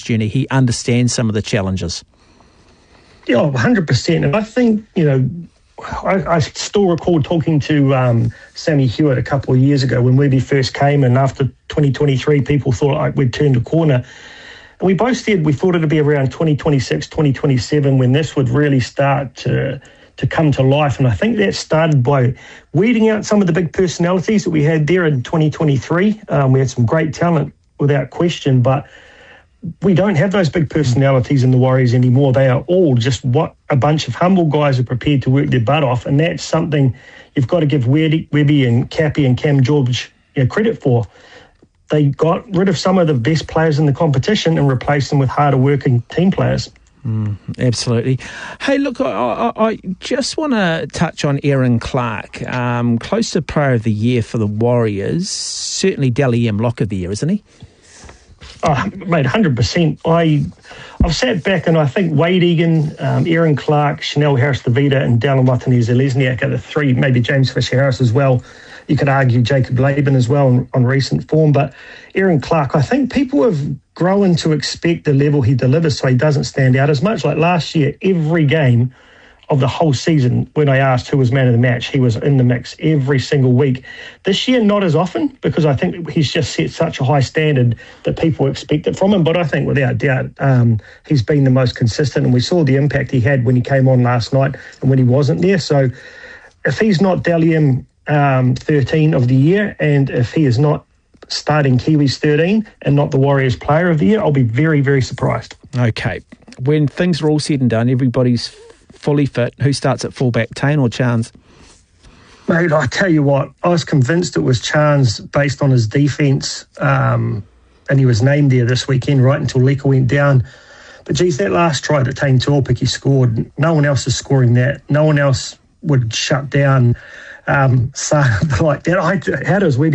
journey, he understands some of the challenges. Yeah, 100%. And I think, I still recall talking to Sammy Hewitt a couple of years ago when Webby first came, and after 2023, people thought we'd turned a corner. And we both said we thought it'd be around 2026, 2027 when this would really start to come to life. And I think that started by weeding out some of the big personalities that we had there in 2023. We had some great talent without question, but we don't have those big personalities in the Warriors anymore. They are all just what a bunch of humble guys are prepared to work their butt off, and that's something you've got to give Webby and Cappy and Cam George credit for. They got rid of some of the best players in the competition and replaced them with harder working team players. Absolutely. Hey, look, I just want to touch on Aaron Clark. Close to Player of the Year for the Warriors. Certainly Dally M Lock of the Year, isn't he? Oh, mate, 100%. I've sat back and I think Wade Egan, Aaron Clark, Chanel Harris-Tavita and Dallin Watene-Zelezniak are the three, maybe James Fisher-Harris as well. You could argue Jacob Laban as well on recent form. But Aaron Clark, I think people have grown to expect the level he delivers so he doesn't stand out as much. Like last year, every game of the whole season, when I asked who was man of the match, he was in the mix every single week. This year, not as often, because I think he's just set such a high standard that people expect it from him. But I think without doubt, he's been the most consistent, and we saw the impact he had when he came on last night and when he wasn't there. So if he's not Dally M 13 of the year, and if he is not starting Kiwis 13 and not the Warriors Player of the Year, I'll be very, very surprised. Okay. When things are all said and done, everybody's fully fit, who starts at fullback, Taine or Chance? Mate, I tell you what, I was convinced it was Chance based on his defence, and he was named there this weekend right until Leka went down. But geez, that last try that Taine Tuopiki scored, no one else is scoring that. No one else would shut down like that. How does Webby